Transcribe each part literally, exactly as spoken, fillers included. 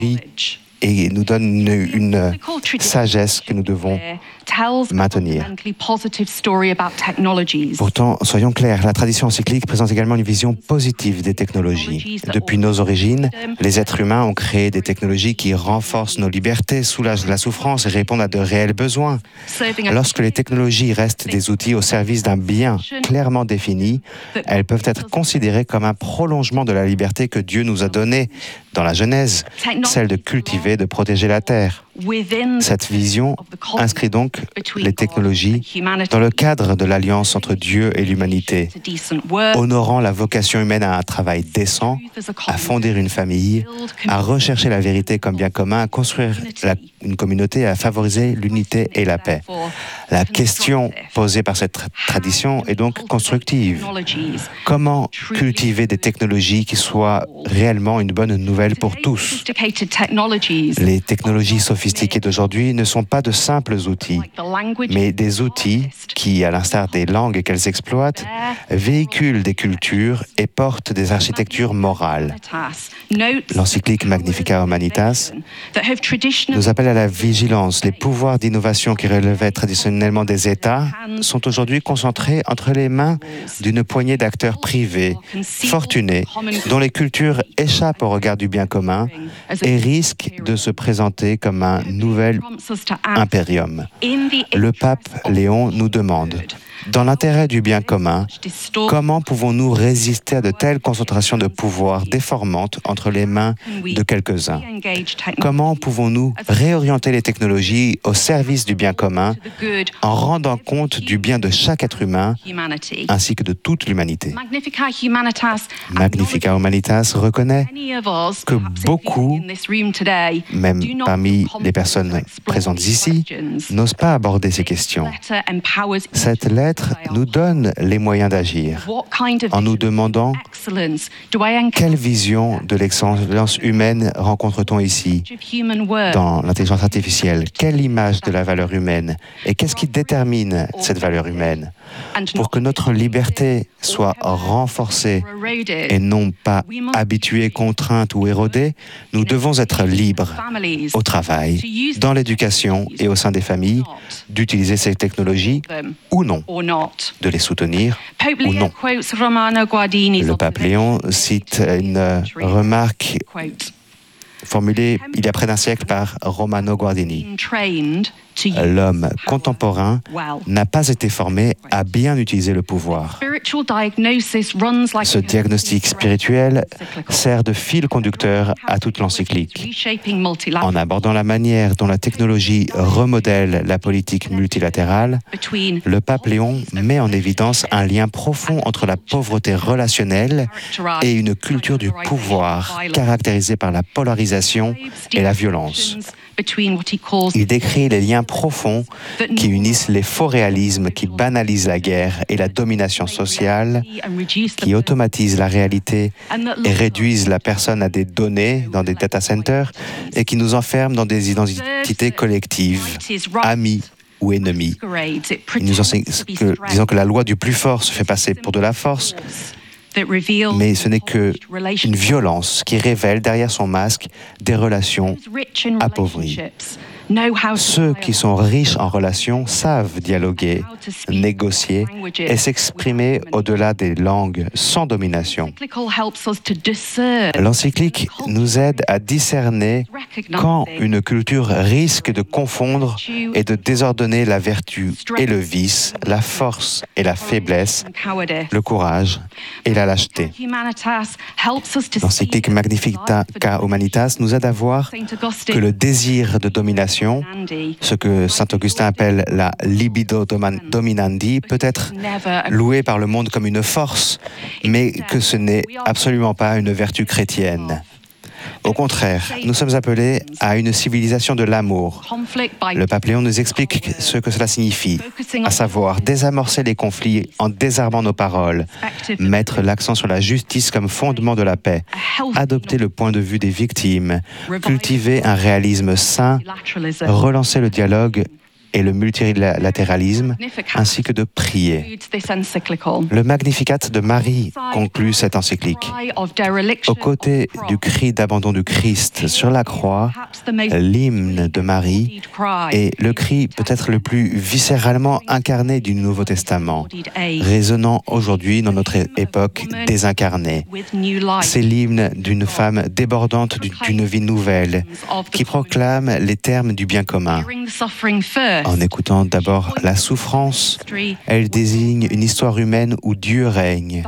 et nous donne une, une sagesse que nous devons maintenir. Pourtant, soyons clairs, la tradition encyclique présente également une vision positive des technologies. Depuis nos origines, les êtres humains ont créé des technologies qui renforcent nos libertés, soulagent la souffrance et répondent à de réels besoins. Lorsque les technologies restent des outils au service d'un bien clairement défini, elles peuvent être considérées comme un prolongement de la liberté que Dieu nous a donnée dans la Genèse, celle de cultiver, de protéger la terre. Cette vision inscrit donc les technologies dans le cadre de l'alliance entre Dieu et l'humanité, honorant la vocation humaine à un travail décent, à fonder une famille, à rechercher la vérité comme bien commun, à construire la, une communauté, à favoriser l'unité et la paix. La question posée par cette tra- tradition est donc constructive. Comment cultiver des technologies qui soient réellement une bonne nouvelle pour tous? Les technologies sophistiquées d'aujourd'hui ne sont pas de simples outils, mais des outils qui, à l'instar des langues qu'elles exploitent, véhiculent des cultures et portent des architectures morales. L'encyclique Magnificat Humanitas nous appelle à la vigilance. Les pouvoirs d'innovation qui relevaient traditionnellement des États sont aujourd'hui concentrés entre les mains d'une poignée d'acteurs privés, fortunés, dont les cultures échappent au regard du bien commun et risquent de se présenter comme un nouvel impérium. Le pape Léon nous demande: dans l'intérêt du bien commun, comment pouvons-nous résister à de telles concentrations de pouvoir déformantes entre les mains de quelques-uns? Comment pouvons-nous réorienter les technologies au service du bien commun en rendant compte du bien de chaque être humain ainsi que de toute l'humanité? Magnificat Humanitas reconnaît que beaucoup, même parmi les personnes présentes ici, n'osent pas aborder ces questions. Cette lettre nous donne les moyens d'agir en nous demandant quelle vision de l'excellence humaine rencontre-t-on ici dans l'intelligence artificielle? Quelle image de la valeur humaine? Et qu'est-ce qui détermine cette valeur humaine? Pour que notre liberté soit renforcée et non pas habituée, contrainte ou érodée, nous devons être libres au travail, dans l'éducation et au sein des familles, d'utiliser ces technologies ou non, de les soutenir ou non. Le pape Léon cite une remarque formulée il y a près d'un siècle par Romano Guardini. L'homme contemporain n'a pas été formé à bien utiliser le pouvoir. Ce diagnostic spirituel sert de fil conducteur à toute l'encyclique. En abordant la manière dont la technologie remodèle la politique multilatérale, le pape Léon met en évidence un lien profond entre la pauvreté relationnelle et une culture du pouvoir caractérisée par la polarisation et la violence. Il décrit les liens profonds qui unissent les faux réalismes qui banalisent la guerre et la domination sociale, qui automatisent la réalité et réduisent la personne à des données dans des data centers et qui nous enferment dans des identités collectives, amis ou ennemis. Il nous enseigne que, disons que la loi du plus fort se fait passer pour de la force, mais ce n'est qu'une violence qui révèle derrière son masque des relations appauvries. Ceux qui sont riches en relations savent dialoguer, négocier et s'exprimer au-delà des langues sans domination. L'encyclique nous aide à discerner quand une culture risque de confondre et de désordonner la vertu et le vice, la force et la faiblesse, le courage et la lâcheté. L'encyclique Magnificat Humanitas nous aide à voir que le désir de domination, ce que saint Augustin appelle la libido dominandi, peut être loué par le monde comme une force, mais que ce n'est absolument pas une vertu chrétienne. Au contraire, nous sommes appelés à une civilisation de l'amour. Le pape Léon nous explique ce que cela signifie, à savoir désamorcer les conflits en désarmant nos paroles, mettre l'accent sur la justice comme fondement de la paix, adopter le point de vue des victimes, cultiver un réalisme sain, relancer le dialogue et le multilatéralisme, ainsi que de prier. Le Magnificat de Marie conclut cette encyclique. Aux côtés du cri d'abandon du Christ sur la croix, l'hymne de Marie est le cri peut-être le plus viscéralement incarné du Nouveau Testament, résonnant aujourd'hui dans notre époque désincarnée. C'est l'hymne d'une femme débordante d'une vie nouvelle, qui proclame les termes du bien commun. En écoutant d'abord la souffrance, elle désigne une histoire humaine où Dieu règne,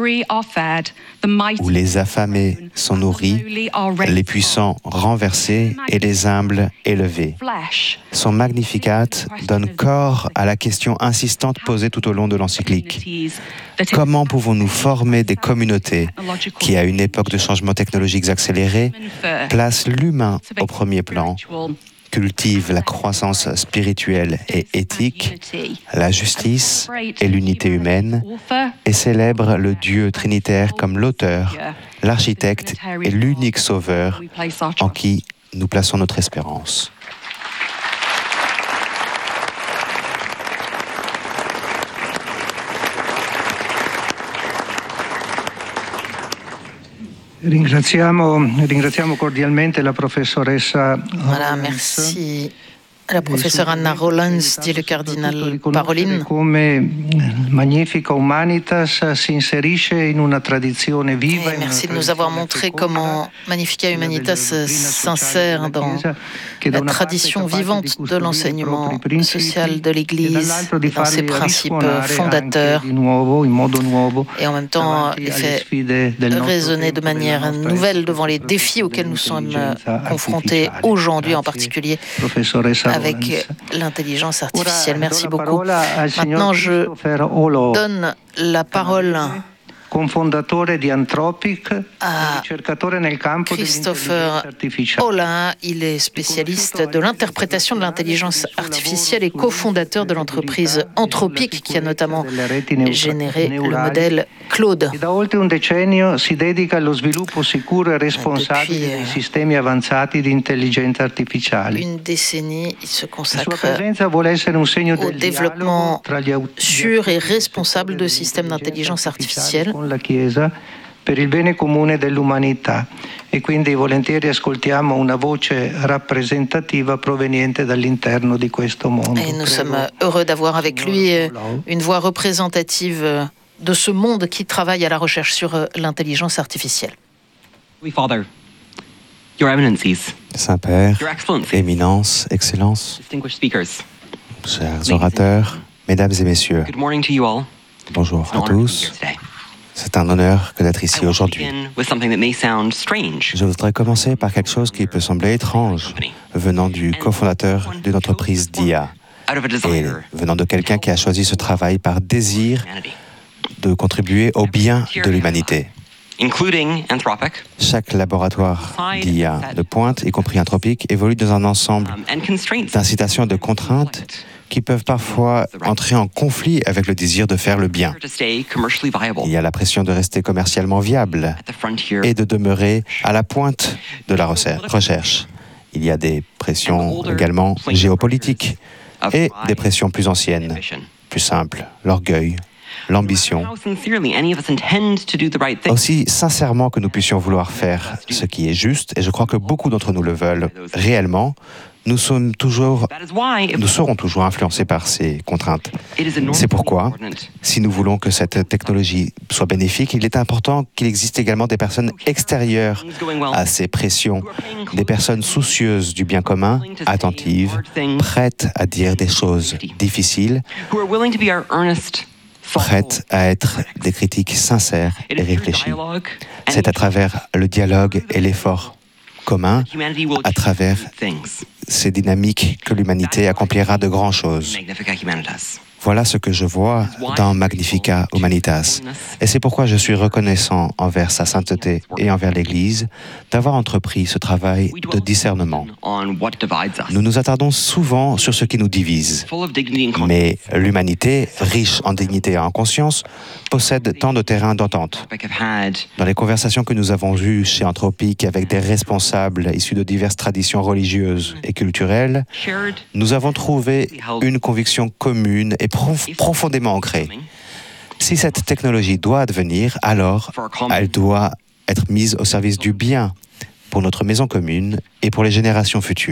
où les affamés sont nourris, les puissants renversés et les humbles élevés. Son Magnificat donne corps à la question insistante posée tout au long de l'encyclique. Comment pouvons-nous former des communautés qui, à une époque de changements technologiques accélérés, placent l'humain au premier plan, cultivent la croissance spirituelle et éthique, la justice et l'unité humaine, et célèbrent le Dieu trinitaire comme l'auteur, l'architecte et l'unique sauveur en qui nous plaçons notre espérance. Ringraziamo, ringraziamo cordialmente la professoressa. Voilà, merci. La professeure Anna Rollins, dit le cardinal Parolin. Magnifica Humanitas s'inserisce in una tradizione viva. Et merci de nous avoir montré comment Magnifica Humanitas s'insère dans la tradition vivante de l'enseignement social de l'Église, dans ses principes fondateurs, et en même temps les fait résonner de manière nouvelle devant les défis auxquels nous sommes confrontés aujourd'hui, en particulier avec l'intelligence artificielle. Merci beaucoup. Maintenant, je donne la parole cofondatore di Anthropic, à Christopher Olah. Il est spécialiste de l'interprétation de l'intelligence artificielle et cofondateur de l'entreprise Anthropic, qui a notamment généré le modèle Claude. Da oltre un decennio si dedica allo sviluppo sicuro e responsabile dei sistemi avanzati di intelligenza artificiale. Une décennie, il se consacre au développement sûr et responsable de systèmes d'intelligence artificielle. La Chiesa per il bene comune dell'umanità, e quindi volentieri ascoltiamo una voce rappresentativa proveniente dall'interno di questo mondo. Et nous sommes heureux d'avoir avec lui une voix représentative de ce monde qui travaille à la recherche sur l'intelligence artificielle. Saint-Père, Éminence, Excellence, chers orateurs, Mesdames et Messieurs, bonjour à tous. C'est un honneur que d'être ici aujourd'hui. Je voudrais commencer par quelque chose qui peut sembler étrange, venant du cofondateur d'une entreprise d'I A, et venant de quelqu'un qui a choisi ce travail par désir de contribuer au bien de l'humanité. Chaque laboratoire d'I A de pointe, y compris Anthropic, évolue dans un ensemble d'incitations et de contraintes qui peuvent parfois entrer en conflit avec le désir de faire le bien. Il y a la pression de rester commercialement viable et de demeurer à la pointe de la recherche. Il y a des pressions également géopolitiques et des pressions plus anciennes, plus simples, l'orgueil, l'ambition. Aussi sincèrement que nous puissions vouloir faire ce qui est juste, et je crois que beaucoup d'entre nous le veulent réellement, nous sommes toujours, nous serons toujours influencés par ces contraintes. C'est pourquoi, si nous voulons que cette technologie soit bénéfique, il est important qu'il existe également des personnes extérieures à ces pressions, des personnes soucieuses du bien commun, attentives, prêtes à dire des choses difficiles, prêtes à être des critiques sincères et réfléchies. C'est à travers le dialogue et l'effort commun, à travers ces dynamiques que l'humanité accomplira de grandes choses. Voilà ce que je vois dans Magnificat Humanitas. Et c'est pourquoi je suis reconnaissant envers sa sainteté et envers l'Église d'avoir entrepris ce travail de discernement. Nous nous attardons souvent sur ce qui nous divise. Mais l'humanité, riche en dignité et en conscience, possède tant de terrains d'entente. Dans les conversations que nous avons eues chez Anthropique avec des responsables issus de diverses traditions religieuses et culturelles, nous avons trouvé une conviction commune et prof- profondément ancrée. Si cette technologie doit advenir, alors elle doit être mise au service du bien pour notre maison commune et pour les générations futures.